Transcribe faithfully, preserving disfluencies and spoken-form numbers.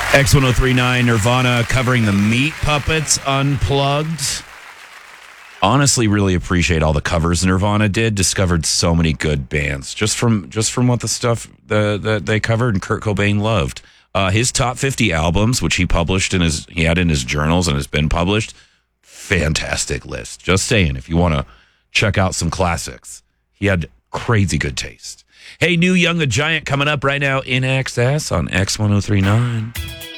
X ten thirty-nine Nirvana covering the Meat Puppets Unplugged. Honestly, really appreciate all the covers Nirvana did. Discovered so many good bands just from just from what the stuff that the, they covered and Kurt Cobain loved. Uh, his top fifty albums, which he published in his he had in his journals and has been published, fantastic list. Just saying, if you want to check out some classics, he had crazy good taste. Hey, new Young the Giant coming up right now in access on X ten thirty-nine.